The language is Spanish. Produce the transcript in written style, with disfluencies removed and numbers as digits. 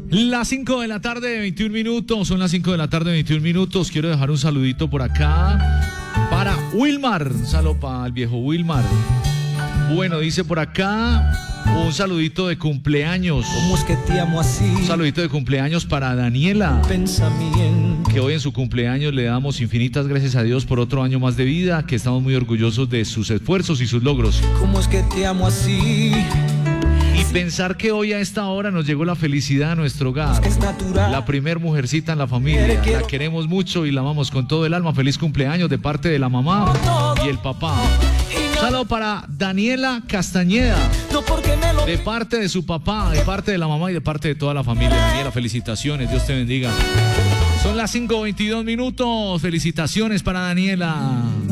Las 5 de la tarde, 21 minutos. Son las 5 de la tarde, 21 minutos. Quiero dejar un saludito por acá para Wilmar. Un saludo para el viejo Wilmar. Bueno, dice por acá un saludito de cumpleaños. ¿Cómo es que te amo así? Un saludito de cumpleaños para Daniela, que hoy en su cumpleaños le damos infinitas gracias a Dios por otro año más de vida, que estamos muy orgullosos de sus esfuerzos y sus logros. ¿Cómo es que te amo así? Y pensar que hoy a esta hora nos llegó la felicidad a nuestro hogar. Es natural. La primer mujercita en la familia. La queremos mucho y la amamos con todo el alma. Feliz cumpleaños de parte de la mamá y el papá. Saludo para Daniela Castañeda, de parte de su papá, de parte de la mamá y de parte de toda la familia. Daniela, felicitaciones, Dios te bendiga. Son las 5:22 minutos. Felicitaciones para Daniela.